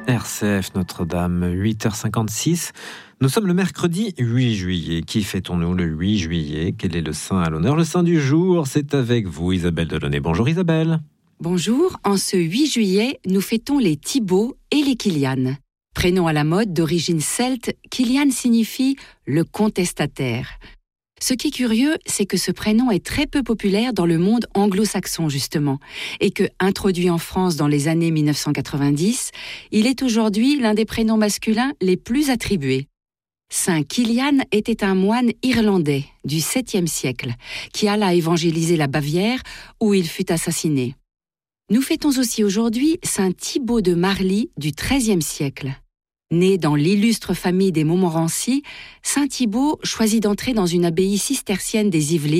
RCF Notre-Dame, 8h56. Nous sommes le mercredi 8 juillet. Qui fêtons-nous le 8 juillet? Quel est le saint à l'honneur? Le saint du jour, c'est avec vous, Isabelle Delaunay. Bonjour Isabelle. Bonjour, en ce 8 juillet, nous fêtons les Thibaut et les Kilian. Prénom à la mode d'origine celte, Kilian signifie le contestataire. Ce qui est curieux, c'est que ce prénom est très peu populaire dans le monde anglo-saxon justement, et que, introduit en France dans les années 1990, il est aujourd'hui l'un des prénoms masculins les plus attribués. Saint Kilian était un moine irlandais du 7e siècle, qui alla évangéliser la Bavière, où il fut assassiné. Nous fêtons aussi aujourd'hui Saint Thibaut de Marly du XIIIe siècle. Né dans l'illustre famille des Montmorency, Saint Thibaut choisit d'entrer dans une abbaye cistercienne des Yvelines